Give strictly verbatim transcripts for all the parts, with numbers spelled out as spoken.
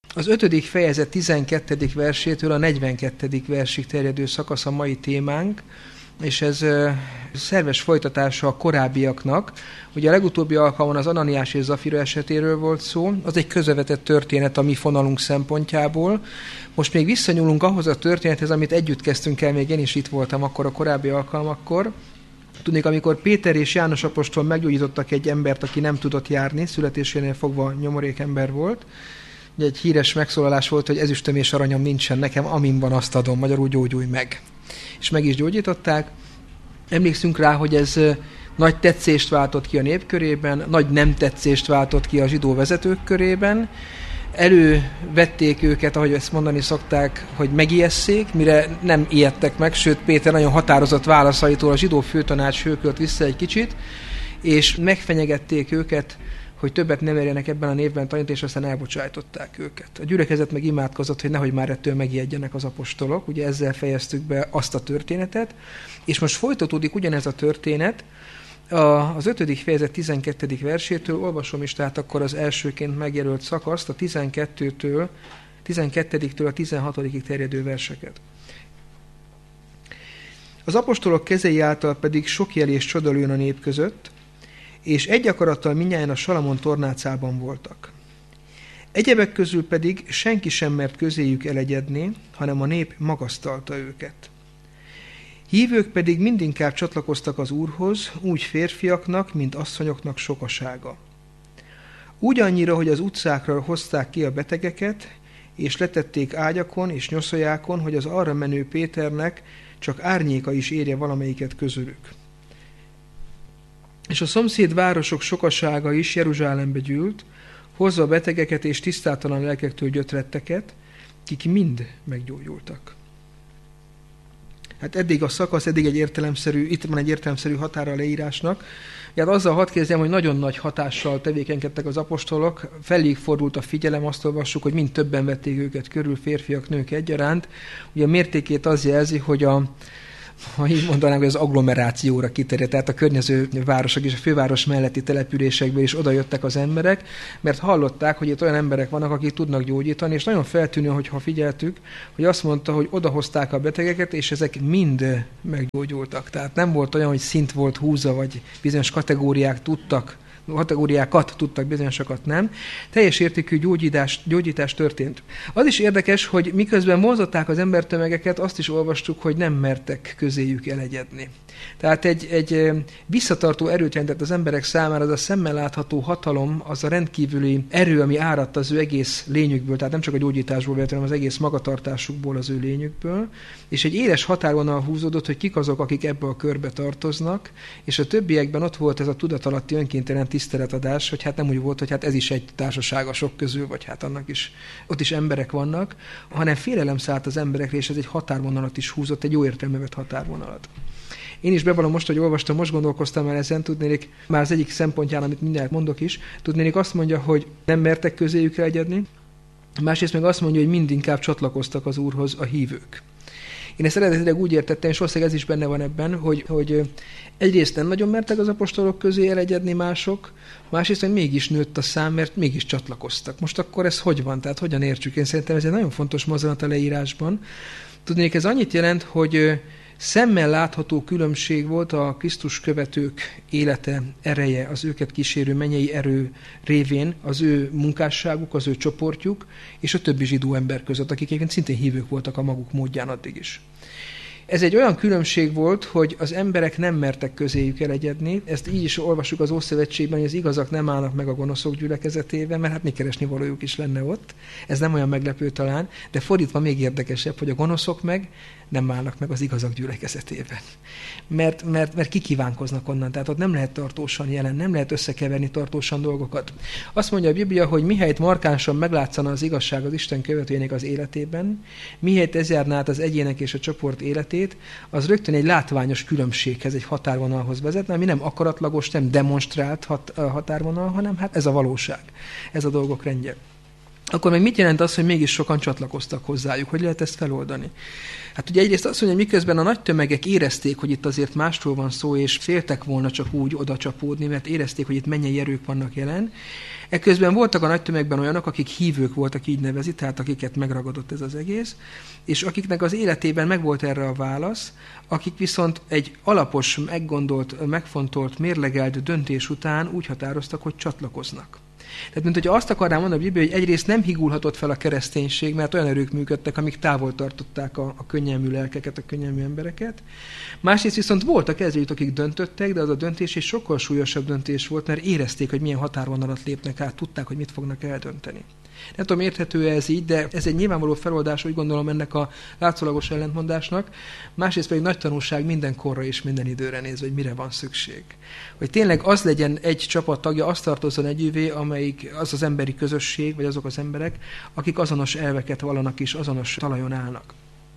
Az ötödik fejezet tizenkettedik versétől a negyvenkettedik versig terjedő szakasz a mai témánk, és ez szerves folytatása a korábbiaknak. Ugye a legutóbbi alkalommal az Ananiás és Zafira esetéről volt szó, az egy közvetett történet a mi fonalunk szempontjából. Most még visszanyúlunk ahhoz a történethez, amit együtt kezdtünk el, még én is itt voltam akkor a korábbi alkalmakkor. Tudnék, amikor Péter és János apostol meggyógyítottak egy embert, aki nem tudott járni, születésénél fogva nyomorék ember volt. Ugye egy híres megszólalás volt, hogy ezüstöm és aranyom nincsen nekem, amin van, azt adom, magyarul gyógyulj meg. És meg is gyógyították. Emlékszünk rá, hogy ez nagy tetszést váltott ki a nép körében, nagy nem tetszést váltott ki a zsidó vezetők körében. Elővették őket, ahogy ezt mondani szokták, hogy megijesszék, mire nem ijedtek meg, sőt Péter nagyon határozott válaszaitól a zsidó főtanács hőkölt vissza egy kicsit, és megfenyegették őket, hogy többet ne merjenek ebben a névben tanítani, és aztán elbocsájtották őket. A gyülekezet meg imádkozott, hogy nehogy már ettől megijedjenek az apostolok. Ugye ezzel fejeztük be azt a történetet. És most folytatódik ugyanez a történet az ötödik fejezet tizenkettedik versétől. Olvasom is tehát akkor az elsőként megjelölt szakaszt, a tizenkettőtől, tizenkettediktől a tizenhatodikig terjedő verseket. Az apostolok kezei által pedig sok jel és csoda lőn a nép között, és egy akarattal mindnyájan a Salamon tornácában voltak. Egyebek közül pedig senki sem mert közéjük elegyedni, hanem a nép magasztalta őket. Hívők pedig mindinkább csatlakoztak az Úrhoz, úgy férfiaknak, mint asszonyoknak sokasága. Úgy annyira, hogy az utcákra hozták ki a betegeket, és letették ágyakon és nyoszójákon, hogy az arra menő Péternek csak árnyéka is érje valamelyiket közülük. És a szomszéd városok sokasága is Jeruzsálembe gyűlt, hozva a betegeket és tisztátalan lelkektől gyötretteket, kik mind meggyógyultak. Hát eddig a szakasz, eddig egy értelemszerű, itt van egy értelemszerű határa a leírásnak. Hát azzal hadd kezdjem, hogy nagyon nagy hatással tevékenykedtek az apostolok, feléig fordult a figyelem, azt olvassuk, hogy mind többen vették őket körül, férfiak, nők egyaránt. Ugye a mértékét az jelzi, hogy a ha így mondanánk, hogy az agglomerációra kiterjedt, tehát a környező városok és a főváros melletti településekbe is odajöttek az emberek, mert hallották, hogy itt olyan emberek vannak, akik tudnak gyógyítani, és nagyon feltűnő, hogyha figyeltük, hogy azt mondta, hogy odahozták a betegeket, és ezek mind meggyógyultak. Tehát nem volt olyan, hogy szint volt húzva, vagy bizonyos kategóriák tudtak, kategóriákat tudtak, bizonyosakat nem. Teljes értékű gyógyítás, gyógyítás történt. Az is érdekes, hogy miközben vonzották az embertömegeket, azt is olvastuk, hogy nem mertek közéjük elegyedni. Tehát egy, egy visszatartó erőt jelentett az emberek számára, az a szemmel látható hatalom, az a rendkívüli erő, ami áradt az ő egész lényükből, tehát nem csak a gyógyításból, hanem az egész magatartásukból, az ő lényükből, és egy éles határvonal húzódott, hogy kik azok, akik ebbe a körbe tartoznak, és a többiekben ott volt ez a tudatalatti önkéntelen tiszteletadás, hogy hát nem úgy volt, hogy hát ez is egy társaság a sok közül, vagy hát annak is, ott is emberek vannak, hanem félelem szállt az emberekre, és ez egy határvonalat is húzott, egy jó értelmű vett határvonalat. Én is bevallom most, hogy olvastam, most gondolkoztam el ezen, tudnék, már az egyik szempontján, amit mindjárt mondok is, tudnék azt mondja, hogy nem mertek közéjük elegyedni, másrészt meg azt mondja, hogy mindinkább csatlakoztak az Úrhoz a hívők. Én ezt eredetileg úgy értettem, és valószínűleg ez is benne van ebben, hogy, hogy egyrészt nem nagyon mertek az apostolok közé elegyedni mások, másrészt, hogy mégis nőtt a szám, mert mégis csatlakoztak. Most akkor ez hogy van? Tehát hogyan értsük? Én szerintem ez egy nagyon fontos mozzanat a leírásban. Tudnék, ez annyit jelent, hogy szemmel látható különbség volt a Krisztus követők élete, ereje, az őket kísérő mennyei erő révén, az ő munkásságuk, az ő csoportjuk, és a többi zsidó ember között, akik egyébként szintén hívők voltak a maguk módján addig is. Ez egy olyan különbség volt, hogy az emberek nem mertek közéjük elegyedni. Ezt így is olvassuk az Ószövetségben, hogy az igazak nem állnak meg a gonoszok gyülekezetében, mert hát még keresni valójuk is lenne ott. Ez nem olyan meglepő talán, de fordítva még érdekesebb, hogy a gonoszok meg nem állnak meg az igazak gyülekezetében. Mert, mert, mert kikívánkoznak onnan, tehát ott nem lehet tartósan jelen, nem lehet összekeverni tartósan dolgokat. Azt mondja a Biblia, hogy mihelyt markánsan meglátszana az igazság az Isten követőjének az életében, mihelyt ez járná át az egyének és a csoport életét, az rögtön egy látványos különbséghez, egy határvonalhoz vezetne, ami nem akaratlagos, nem demonstrált hat, határvonal, hanem hát ez a valóság, ez a dolgok rendje. akkor meg mit jelent az, hogy mégis sokan csatlakoztak hozzájuk? Hogy lehet ezt feloldani? Hát ugye egyrészt azt mondja, hogy miközben a nagy tömegek érezték, hogy itt azért másról van szó, és féltek volna csak úgy oda csapódni, mert érezték, hogy itt mennyei erők vannak jelen. Ekközben voltak a nagy tömegben olyanok, akik hívők voltak, így nevezi, tehát akiket megragadott ez az egész, és akiknek az életében megvolt erre a válasz, akik viszont egy alapos, meggondolt, megfontolt, mérlegelt döntés után úgy határoztak, hogy csatlakoznak. Tehát, mint hogy azt akarnám mondani a Biblia, hogy egyrészt nem higulhatott fel a kereszténység, mert olyan erők működtek, amik távol tartották a, a könnyelmű lelkeket, a könnyelmű embereket. Másrészt viszont voltak ezért, akik döntöttek, de az a döntés egy sokkal súlyosabb döntés volt, mert érezték, hogy milyen határvonalat lépnek át, tudták, hogy mit fognak eldönteni. Nem tudom, érthető ez így, de ez egy nyilvánvaló feloldás, úgy gondolom ennek a látszólagos ellentmondásnak. Másrészt pedig nagy tanulság minden korra és minden időre nézve, hogy mire van szükség. Hogy tényleg az legyen egy csapat tagja, az tartozzon együvé, amelyik az az emberi közösség, vagy azok az emberek, akik azonos elveket vallanak és azonos talajon állnak.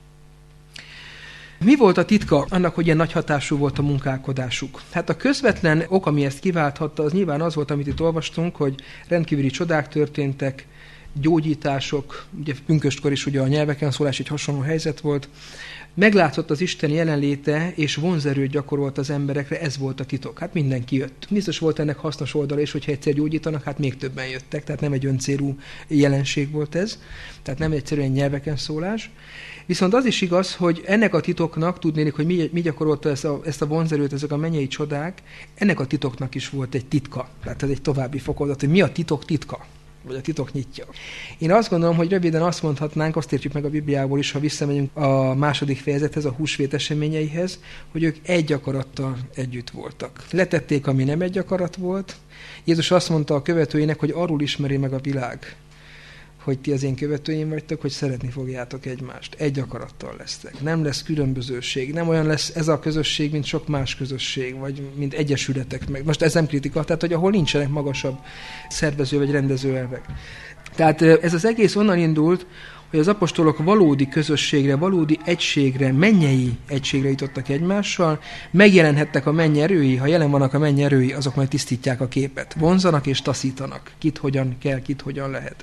Mi volt a titka annak, hogy ilyen nagy hatású volt a munkálkodásuk? Hát a közvetlen ok, ami ezt kiválthatta, az nyilván az volt, amit itt olvastunk, hogy rendkívüli csodák történtek, gyógyítások, ugye pünköstkor is ugye a nyelveken szólás egy hasonló helyzet volt, meglátszott az Isten jelenléte, és vonzerőt gyakorolt az emberekre, ez volt a titok. Hát mindenki jött. Biztos volt ennek hasznos oldala, és hogyha egyszer gyógyítanak, hát még többen jöttek, tehát nem egy öncélú jelenség volt ez, tehát nem egyszerűen nyelveken szólás. Viszont az is igaz, hogy ennek a titoknak, tudnélik, hogy mi, mi gyakorolta ezt a, ezt a vonzerőt, ezek a mennyei csodák, ennek a titoknak is volt egy titka. Tehát ez egy további fokozat, hogy mi a titok titka, vagy a titok nyitja. Én azt gondolom, hogy röviden azt mondhatnánk, azt értjük meg a Bibliából is, ha visszamegyünk a második fejezethez, a húsvét eseményeihez, hogy ők egy akarattal együtt voltak. Letették, ami nem egy akarat volt. Jézus azt mondta a követőinek, hogy arról ismeri meg a világ, hogy ti az én követőim vagytok, hogy szeretni fogjátok egymást. Egy akarattal lesztek. Nem lesz különbözőség. Nem olyan lesz ez a közösség, mint sok más közösség, vagy mint egyesületek meg. Most ez nem kritika, tehát hogy ahol nincsenek magasabb szervező vagy rendező elvek. Tehát ez az egész onnan indult, hogy az apostolok valódi közösségre, valódi egységre, mennyei egységre jutottak egymással, megjelenhettek a menny erői, ha jelen vannak a menny erői, azok majd tisztítják a képet. Vonzanak és taszítanak. Kit hogyan kell, kit hogyan lehet.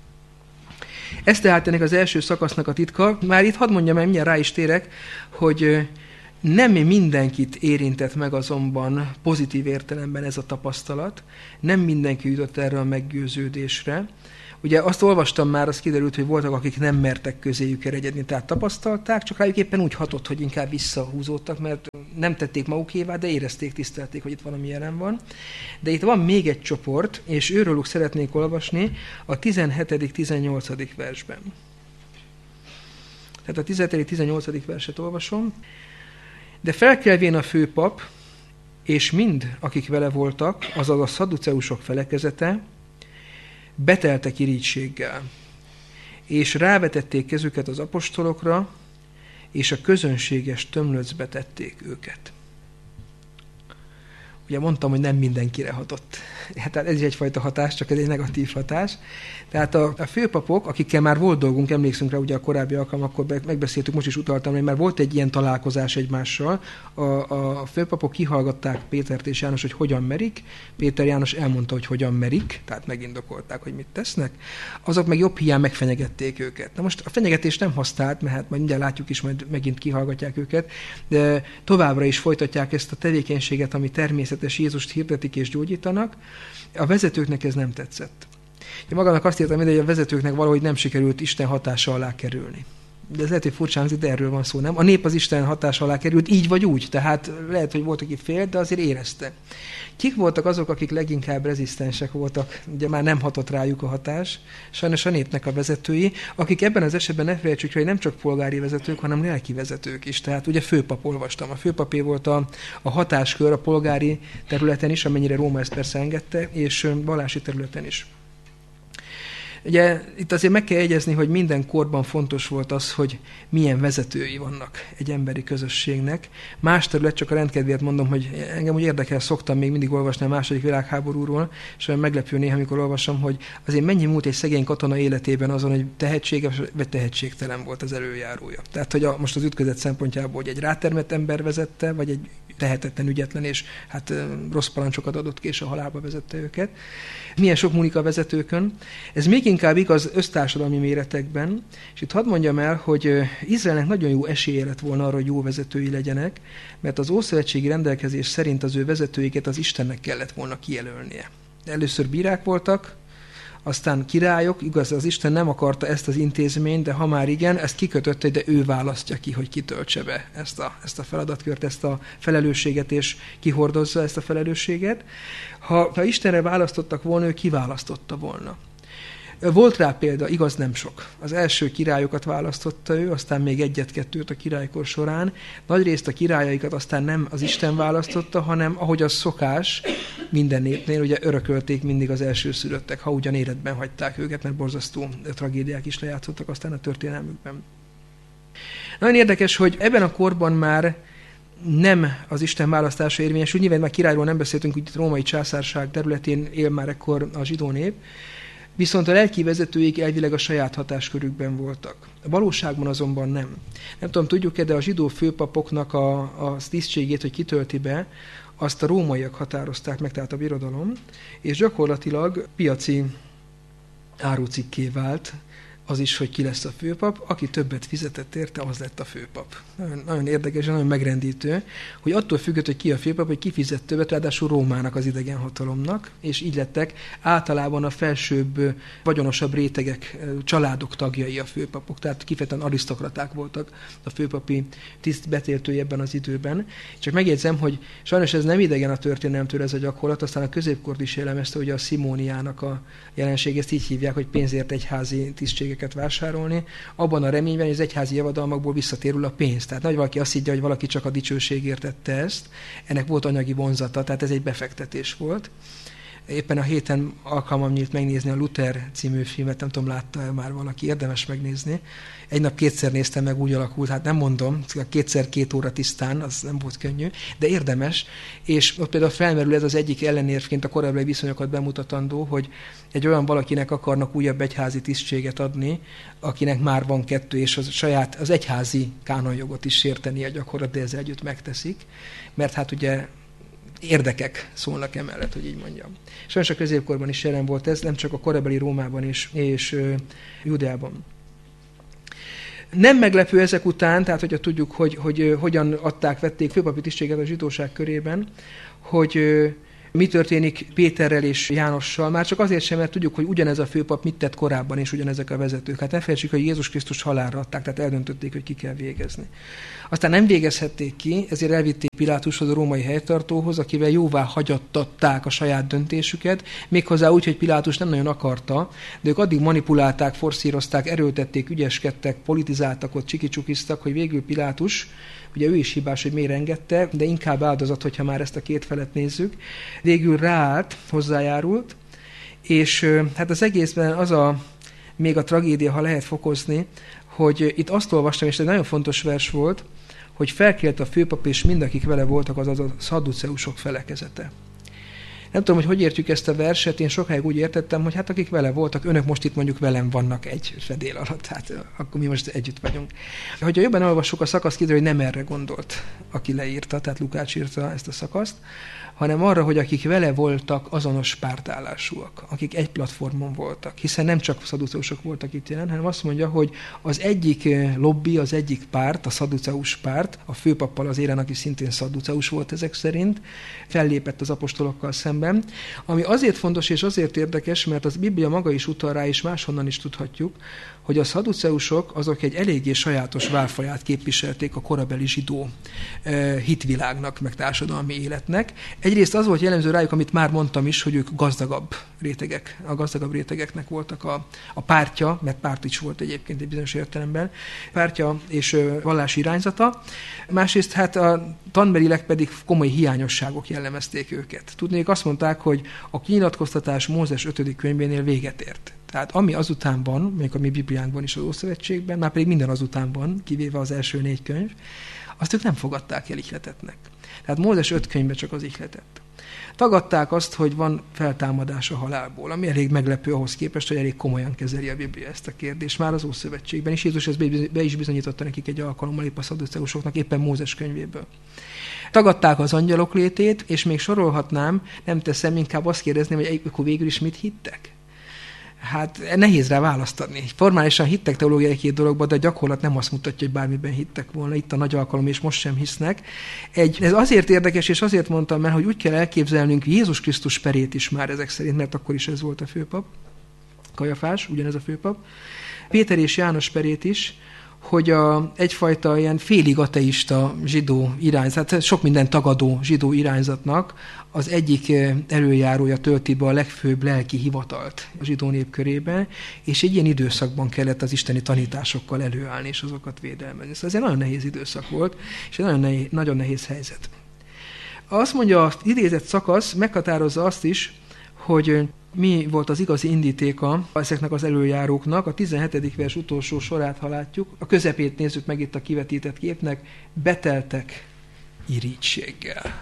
Ez tehát ennek az első szakasznak a titka. Már itt hadd mondjam, mert mindjárt rá is térek, hogy nem mindenkit érintett meg azonban pozitív értelemben ez a tapasztalat. Nem mindenki jutott erre a meggyőződésre. Ugye azt olvastam már, az kiderült, hogy voltak, akik nem mertek közéjük eredni, tehát tapasztalták, csak rájuk éppen úgy hatott, hogy inkább visszahúzódtak, mert nem tették magukévá, de érezték, tisztelték, hogy itt valami jelen van. De itt van még egy csoport, és őrőlük szeretnék olvasni a tizenhetedik tizennyolcadik versben. Tehát a tizenhetedik tizennyolcadik verset olvasom. De felkelvén a főpap, és mind, akik vele voltak, azaz a szadduceusok felekezete, beteltek irítséggel, és rávetették kezüket az apostolokra, és a közönséges tömlöcbe tették őket. Ugye mondtam, hogy nem mindenkire hatott. Hát ez is egyfajta hatás, csak ez egy negatív hatás. Tehát a, a főpapok, akikkel már volt dolgunk, emlékszünk rá, ugye a korábbi alkalmakkor megbeszéltük, most is utaltam, hogy már volt egy ilyen találkozás egymással. A, a főpapok kihallgatták Pétert és János, hogy hogyan merik. Péter János elmondta, hogy hogyan merik, tehát megindokolták, hogy mit tesznek. Azok meg jobb hiány megfenyegették őket. Na most a fenyegetés nem használt, mert hát majd mindjárt látjuk is, majd megint kihallgatják őket, de továbbra is folytatják ezt a tevékenységet, ami természetes, Jézust hirdetik és gyógyítanak. A vezetőknek ez nem tetszett. Én magamnak azt írtam, hogy a vezetőknek valahogy nem sikerült Isten hatása alá kerülni. De ez lehet, hogy furcsán hangzik, de erről van szó, nem? A nép az Isten hatása alá került, így vagy úgy. Tehát lehet, hogy volt, aki félt, de azért érezte. Kik voltak azok, akik leginkább rezisztensek voltak? Ugye már nem hatott rájuk a hatás. Sajnos a népnek a vezetői, akik ebben az esetben ne felejtsük, hogy nem csak polgári vezetők, hanem lelki vezetők is. Tehát ugye főpap olvastam. A főpapé volt a, a hatáskör a polgári területen is, amennyire Róma ezt persze engedte, és vallási területen is. Ugye itt azért meg kell jegyezni, hogy minden korban fontos volt az, hogy milyen vezetői vannak egy emberi közösségnek. Más terület, csak a rendkedvéért mondom, hogy engem úgy érdekel, szoktam még mindig olvasni a második világháborúról, és olyan meglepő néha, amikor olvasom, hogy azért mennyi múlt egy szegény katona életében azon, hogy tehetséges vagy tehetségtelen volt az előjárója. Tehát, hogy a, most az ütközet szempontjából, hogy egy rátermett ember vezette, vagy egy tehetetlen, ügyetlen, és hát rossz parancsokat adott ki, és a halálba vezette őket. Milyen sok múlik a vezetőkön. Ez még inkább igaz össztársadalmi méretekben, és itt hadd mondjam el, hogy Izraelnek nagyon jó esélye lett volna arra, hogy jó vezetői legyenek, mert az ószövetségi rendelkezés szerint az ő vezetőiket az Istennek kellett volna kijelölnie. Először bírák voltak, aztán királyok, igaz, az Isten nem akarta ezt az intézményt, de ha már igen, ezt kikötötte, de ő választja ki, hogy kitöltse be ezt a, ezt a feladatkört, ezt a felelősséget, és kihordozza ezt a felelősséget. Ha, ha Istenre választottak volna, ő kiválasztotta volna. Volt rá példa, igaz, nem sok. Az első királyokat választotta ő, aztán még egyet-kettőt a királykor során. Nagyrészt a királyaikat aztán nem az Isten választotta, hanem ahogy az szokás minden népnél, ugye örökölték mindig az elsőszülöttek, ha ugyan életben hagyták őket, mert borzasztó tragédiák is lejátszottak aztán a történelmükben. Nagyon érdekes, hogy ebben a korban már nem az Isten választása érvényesül, nyilván már királyról nem beszéltünk, hogy itt római császárság területén él már ekkor a zsidó nép, viszont a lelki vezetőik elvileg a saját hatáskörükben voltak. A valóságban azonban nem. Nem tudom, tudjuk-e, de a zsidó főpapoknak a, a tisztségét, hogy kitölti be, azt a rómaiak határozták meg, tehát a birodalom, és gyakorlatilag piaci árucikké vált az is, hogy ki lesz a főpap, aki többet fizetett érte, az lett a főpap. Nagyon, nagyon érdekes, nagyon megrendítő, hogy attól függött, hogy ki a főpap, hogy ki fizet többet, ráadásul Rómának, az idegen hatalomnak, és így lettek általában a felsőbb, vagyonosabb rétegek, családok tagjai a főpapok, tehát kifejezetten arisztokraták voltak a főpapi tiszt betéltői ebben az időben. Csak megjegyzem, hogy sajnos ez nem idegen a történelemtől ez a gyakorlat, aztán a középkort is jellemezte, hogy a szimóniának a jelenség, ezt így hívják, hogy pénzért egyházi tisztségeket vásárolni, abban a reményben, hogy az egyházi javadalmakból visszatérül a pénz. Tehát nagy valaki azt higgye, hogy valaki csak a dicsőségért tette ezt, ennek volt anyagi vonzata, tehát ez egy befektetés volt. Éppen a héten alkalmam nyílt megnézni a Luther című filmet, nem tudom, látta már valaki, érdemes megnézni. Egy nap kétszer néztem meg, úgy alakult, hát nem mondom, kétszer két óra tisztán, az nem volt könnyű, de érdemes, és ott például felmerül ez az egyik ellenérvként a korábbi viszonyokat bemutatandó, hogy egy olyan valakinek akarnak újabb egyházi tisztséget adni, akinek már van kettő, és az saját, az egyházi kánonjogot is sértenie gyakorlat, de ezzel együtt megteszik, mert hát ugye érdekek szólnak emellett, hogy így mondjam. Sajnos a középkorban is jelen volt ez, nem csak a korabeli Rómában és, és uh, Judeában. Nem meglepő ezek után, tehát hogyha tudjuk, hogy, hogy uh, hogyan adták, vették főpapi tisztséget a zsidóság körében, hogy uh, mi történik Péterrel és Jánossal, már csak azért sem, mert tudjuk, hogy ugyanez a főpap mit tett korábban, és ugyanezek a vezetők. Hát ne felejtsük, hogy Jézus Krisztus halálra adták, tehát eldöntötték, hogy ki kell végezni. Aztán nem végezhették ki, ezért elvitték Pilátushoz, a római helytartóhoz, akivel jóvá hagyattatták a saját döntésüket, méghozzá úgy, hogy Pilátus nem nagyon akarta, de ők addig manipulálták, forszírozták, erőltették, ügyeskedtek, politizáltak, ott csikicsukiztak, hogy végül Pilátus, ugye ő is hibás, hogy miért engedte, de inkább áldozat, hogyha már ezt a két felet nézzük, végül ráállt, hozzájárult, és hát az egészben az a, még a tragédia, ha lehet fokozni, hogy itt azt olvastam, és ez egy nagyon fontos vers volt, hogy felkelt a főpap, és mindakik vele voltak, azaz a szadduceusok felekezete. Nem tudom, hogy hogy értjük ezt a verset, én sokáig úgy értettem, hogy hát akik vele voltak, önök most itt mondjuk velem vannak egy fedél alatt, hát akkor mi most együtt vagyunk. Hogyha jobban olvassuk a szakaszt, kiderül, hogy nem erre gondolt, aki leírta, tehát Lukács írta ezt a szakaszt, hanem arra, hogy akik vele voltak, azonos pártállásúak, akik egy platformon voltak, hiszen nem csak szadduceusok voltak itt jelen, hanem azt mondja, hogy az egyik lobby, az egyik párt, a szadduceus párt, a főpappal az élen, aki szintén szadduceus volt ezek szerint, fellépett az apostolokkal szemben, ami azért fontos és azért érdekes, mert az Biblia maga is utal rá, és máshonnan is tudhatjuk, hogy a szadduceusok azok egy eléggé sajátos válfaját képviselték a korabeli zsidó hitvilágnak, meg társadalmi életnek. Egyrészt az volt jellemző rájuk, amit már mondtam is, hogy ők gazdagabb rétegek, a gazdagabb rétegeknek voltak a, a pártja, mert párt is volt egyébként egy bizonyos értelemben, pártja és vallási irányzata. Másrészt hát a tanbelileg pedig komoly hiányosságok jellemezték őket. Tudnék, azt mondták, hogy a kinyilatkoztatás Mózes ötödik könyvénél véget ért. Tehát ami azután van, még a mi Bibliánkban is az Ószövetségben, már pedig minden azután van, kivéve az első négy könyv, azt ők nem fogadták el ihletetnek. Tehát Mózes öt könyvben csak az ihletet. Tagadták azt, hogy van feltámadás a halálból, ami elég meglepő ahhoz képest, hogy elég komolyan kezeli a Biblia ezt a kérdést már az Ószövetségben, és Jézus ezt be is bizonyította nekik egy alkalommal épp a szadduceusoknak, éppen Mózes könyvéből. Tagadták az angyalok létét, és még sorolhatnám, nem teszem, inkább azt kérdezném, hogy akkor végül is mit hittek? Hát nehéz rá választ adni. Formálisan hittek teológiai két dologban, de a gyakorlat nem azt mutatja, hogy bármiben hittek volna. Itt a nagy alkalom, és most sem hisznek. Egy, ez azért érdekes, és azért mondtam, mert hogy úgy kell elképzelnünk Jézus Krisztus perét is már ezek szerint, mert akkor is ez volt a főpap. Kajafás, ugyanez a főpap. Péter és János perét is, hogy a, egyfajta ilyen félig ateista zsidó irányzat, hát sok minden tagadó zsidó irányzatnak az egyik előjárója tölti be a legfőbb lelki hivatalt a zsidó nép körében, és egy ilyen időszakban kellett az isteni tanításokkal előállni, és azokat védelmezni. Szóval ez egy nagyon nehéz időszak volt, és egy nagyon nehéz, nagyon nehéz helyzet. Azt mondja, az idézett szakasz meghatározza azt is, hogy mi volt az igazi indítéka ezeknek az előjáróknak. A tizenhetedik vers utolsó sorát, ha látjuk, a közepét nézzük meg itt a kivetített képnek, beteltek irítséggel.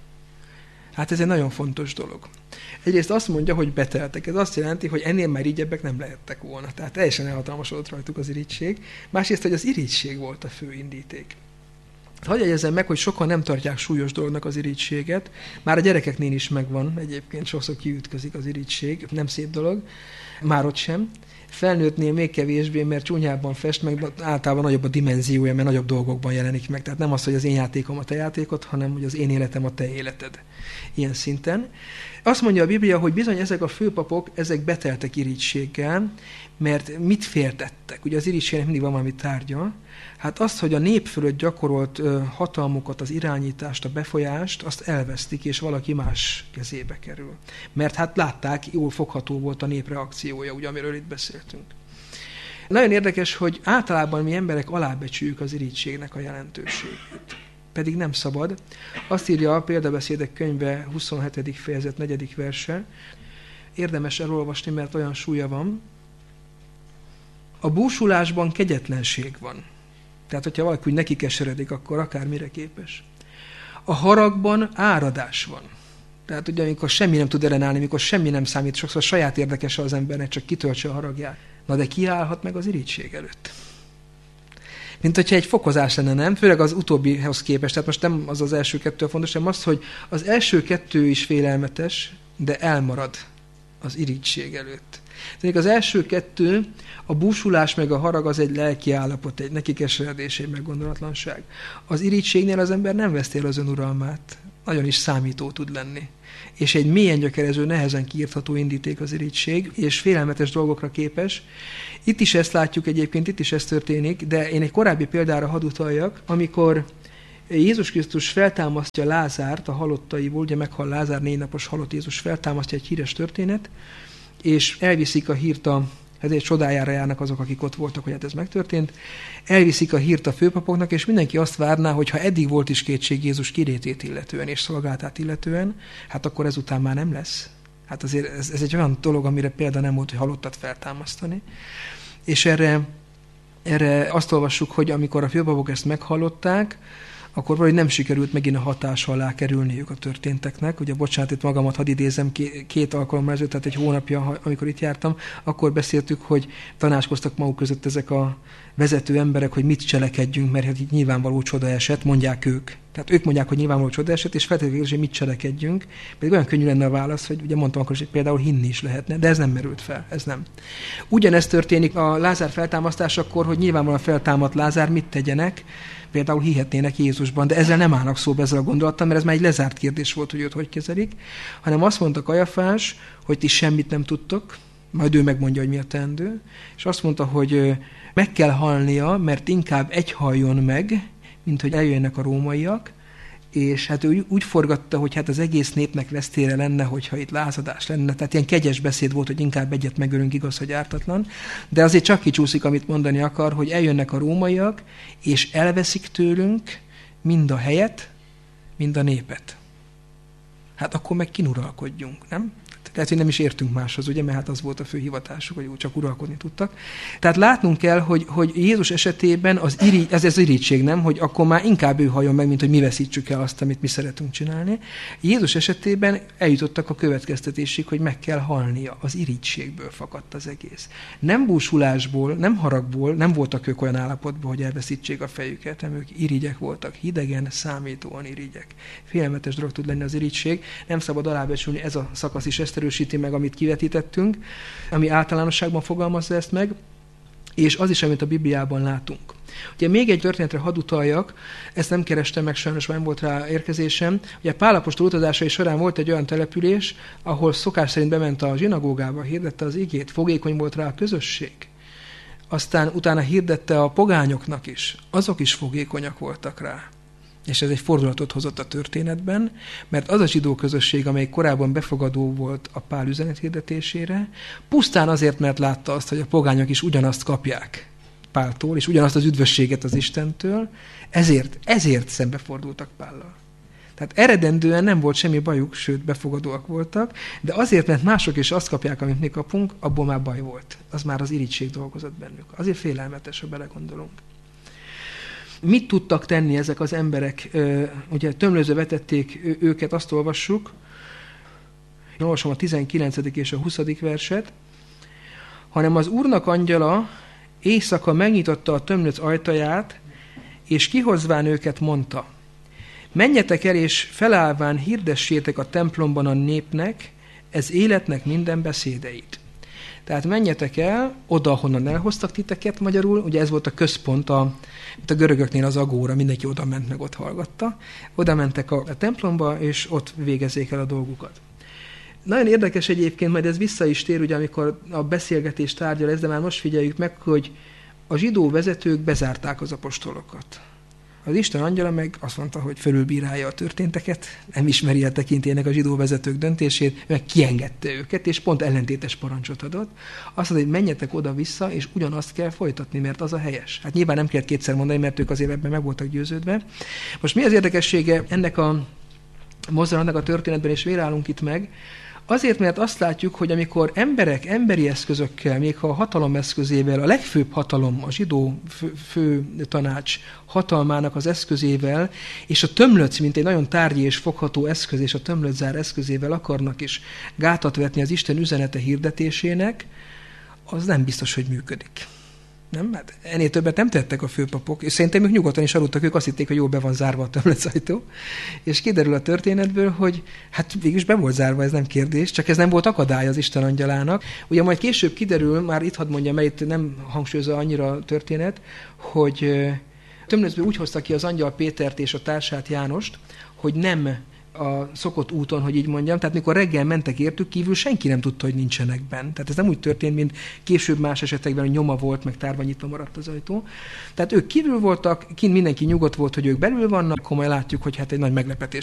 Hát ez egy nagyon fontos dolog. Egyrészt azt mondja, hogy beteltek. Ez azt jelenti, hogy ennél már irigyebbek nem lehettek volna. Tehát teljesen elhatalmasodott rajtuk az irigység. Másrészt, hogy az irigység volt a fő indíték. Hadd jegyezzem meg, hogy sokan nem tartják súlyos dolognak az irítséget. Már a gyerekeknél is megvan, egyébként sokszor kiütközik az iríttség, nem szép dolog, már ott sem. Felnőttnél még kevésbé, mert csúnyában fest, meg általában nagyobb a dimenziója, mert nagyobb dolgokban jelenik meg. Tehát nem az, hogy az én játékom a te játékod, hanem hogy az én életem a te életed. Ilyen szinten. Azt mondja a Biblia, hogy bizony ezek a főpapok, ezek beteltek irítséggel, mert mit féltettek? Ugye az irítségnek mindig van valami tárgya. Hát azt, hogy a nép fölött gyakorolt hatalmukat, az irányítást, a befolyást, azt elvesztik, és valaki más kezébe kerül. Mert hát látták, jól fogható volt a nép reakciója, ugye, amiről itt beszéltünk. Nagyon érdekes, hogy általában mi emberek alábecsüljük az irítségnek a jelentőségét. Pedig nem szabad. Azt írja a Példabeszédek könyve huszonhetedik fejezet negyedik verse. Érdemes elolvasni, mert olyan súlya van. A búsulásban kegyetlenség van. Tehát, hogyha valaki úgy neki keseredik, akkor akármire képes. A haragban áradás van. Tehát ugye, amikor semmi nem tud ellenállni, amikor semmi nem számít, sokszor saját érdekes az embernek, csak kitöltse a haragját. Na de ki állhat meg az irigység előtt? Mint hogyha egy fokozás lenne, nem? Főleg az utóbbihoz képest. Tehát most nem az az első kettő a fontos, hanem az, hogy az első kettő is félelmetes, de elmarad az irigység előtt. Tehát az első kettő, a búsulás meg a harag az egy lelki állapot, egy nekikeseredés, egy meggondolatlanság. Az irítségnél az ember nem veszti el az önuralmát. Nagyon is számító tud lenni. És egy mélyen gyökerező, nehezen kiírtható indíték az irítség, és félelmetes dolgokra képes. Itt is ezt látjuk egyébként, itt is ez történik, de én egy korábbi példára hadd utaljak, amikor Jézus Krisztus feltámasztja Lázárt a halottaiból, ugye meghal Lázár, négy napos halott Jézus feltámasztja, egy híres történet, és elviszik a hírt, a, ezért csodájára járnak azok, akik ott voltak, hogy hát ez megtörtént, elviszik a hírt a főpapoknak, és mindenki azt várná, hogy ha eddig volt is kétség Jézus kirétét illetően és szolgálatát illetően, hát akkor ezután már nem lesz. Hát azért ez, ez egy olyan dolog, amire példa nem volt, hogy halottat feltámasztani. És erre, erre azt olvassuk, hogy amikor a főpapok ezt meghallották, akkor valahogy nem sikerült megint a hatás alá kerülniük a történteknek. Ugye, bocsánat, itt magamat hadd idézem, két alkalommal ezelőtt, tehát egy hónapja, amikor itt jártam, akkor beszéltük, hogy tanácskoztak maguk között ezek a vezető emberek, hogy mit cselekedjünk, mert hát így nyilvánvaló csoda esett, mondják ők. Tehát ők mondják, hogy nyilvánvaló csoda esett, és feltétlenül, hogy mit cselekedjünk. Pedig olyan könnyű lenne a válasz, hogy ugye mondtam akkor, hogy például hinni is lehetne, de ez nem merült fel, ez nem. Ugyanezt történik a Lázár feltámasztásakor, hogy nyilvánvalóan feltámadt Lázár, mit tegyenek, például hihetnének Jézusban, de ezzel nem állnak szóba ezzel a gondolattal, mert ez már egy lezárt kérdés volt, hogy őt hogy kezelik, hanem azt mondta Kajafás, hogy ti semmit nem tudtok, majd ő megmondja, hogy mi a teendő, és azt mondta, hogy meg kell halnia, mert inkább egy haljon meg, mint hogy eljönnek a rómaiak, és hát ő úgy forgatta, hogy hát az egész népnek vesztére lenne, hogyha itt lázadás lenne. Tehát ilyen kegyes beszéd volt, hogy inkább egyet megölünk, igaz, hogy ártatlan. De azért csak kicsúszik, amit mondani akar, hogy eljönnek a rómaiak, és elveszik tőlünk mind a helyet, mind a népet. Hát akkor meg kinuralkodjunk, nem? Tehát, hogy nem is értünk máshoz, ugye, mert hát az volt a fő hivatásuk, hogy csak uralkodni tudtak. Tehát látnunk kell, hogy, hogy Jézus esetében az irigy, ez az irigység, nem, hogy akkor már inkább ő halljon meg, mint hogy mi veszítsük el azt, amit mi szeretünk csinálni. Jézus esetében eljutottak a következtetésig, hogy meg kell halnia. Az irigységből fakadt az egész. Nem búsulásból, nem haragból, nem voltak ők olyan állapotban, hogy elveszítsék a fejüket, hanem ők irigyek voltak, hidegen, számítóan irigyek. Félelmetes dolog tud lenni az irigység, nem szabad alábecsülni, ez a szakasz is ezt erősíti meg, amit kivetítettünk, ami általánosságban fogalmazza ezt meg, és az is, amit a Bibliában látunk. Ugye még egy történetre hadd utaljak, ezt nem kerestem meg, sajnos nem volt rá érkezésem. Ugye Pál apostol utazásai során volt egy olyan település, ahol szokás szerint bement a zsinagógába, hirdette az igét, fogékony volt rá a közösség. Aztán utána hirdette a pogányoknak is, azok is fogékonyak voltak rá. És ez egy fordulatot hozott a történetben, mert az a zsidó közösség, amely korábban befogadó volt a Pál üzenet hirdetésére, pusztán azért, mert látta azt, hogy a pogányok is ugyanazt kapják Páltól, és ugyanazt az üdvösséget az Istentől, ezért, ezért szembefordultak Pállal. Tehát eredendően nem volt semmi bajuk, sőt, befogadóak voltak, de azért, mert mások is azt kapják, amit mi kapunk, abból már baj volt. Az már az irigység dolgozott bennük. Azért félelmetes, ha belegondolunk. Mit tudtak tenni ezek az emberek? Ugye tömlőzve vetették őket, azt olvassuk. Én olvasom a tizenkilencedik és a huszadik verset. Hanem az Úrnak angyala éjszaka megnyitotta a tömlöc ajtaját, és kihozván őket mondta: menjetek el, és felállván hirdessétek a templomban a népnek, ez életnek minden beszédeit. Tehát menjetek el, oda, honnan elhoztak titeket, magyarul, ugye ez volt a központ, a, mint a görögöknél az agóra, mindenki oda ment, meg ott hallgatta. Oda mentek a, a templomba, és ott végezzék el a dolgukat. Nagyon érdekes egyébként, majd ez vissza is tér, ugye, amikor a beszélgetés tárgyal ez, de már most figyeljük meg, hogy a zsidó vezetők bezárták az apostolokat. Az Isten angyala meg azt mondta, hogy fölülbírálja a történteket, nem ismeri el tekintélynek a zsidó vezetők döntését, meg kiengedte őket, és pont ellentétes parancsot adott. Azt mondta, hogy menjetek oda-vissza, és ugyanazt kell folytatni, mert az a helyes. Hát nyilván nem kell kétszer mondani, mert ők azért ebben meg voltak győződve. Most mi az érdekessége ennek a mozdulatnak a történetben, és miért állunk itt meg? Azért, mert azt látjuk, hogy amikor emberek emberi eszközökkel, még ha a hatalom eszközével, a legfőbb hatalom, a zsidó fő, fő tanács hatalmának az eszközével, és a tömlöc, mint egy nagyon tárgyi és fogható eszköz, és a tömlöczár eszközével akarnak is gátat vetni az Isten üzenete hirdetésének, az nem biztos, hogy működik. Nem? Hát ennél többet nem tettek a főpapok, és szerintem ők nyugodtan is aludtak, ők azt hitték, hogy jól be van zárva a tömlöcajtó. És kiderül a történetből, hogy hát végülis be volt zárva, ez nem kérdés, csak ez nem volt akadály az Isten angyalának. Ugye majd később kiderül, már itt hadd mondjam, mert itt nem hangsúlyozza annyira a történet, hogy tömlöcből úgy hozta ki az angyal Pétert és a társát Jánost, hogy nem a szokott úton, hogy így mondjam, tehát mikor reggel mentek értük, kívül senki nem tudta, hogy nincsenek benn. Tehát ez nem úgy történt, mint később más esetekben, hogy nyoma volt, meg tárva nyitva maradt az ajtó. Tehát ők kívül voltak, kint mindenki nyugodt volt, hogy ők belül vannak, akkor majd látjuk, hogy hát egy nagy meglepetés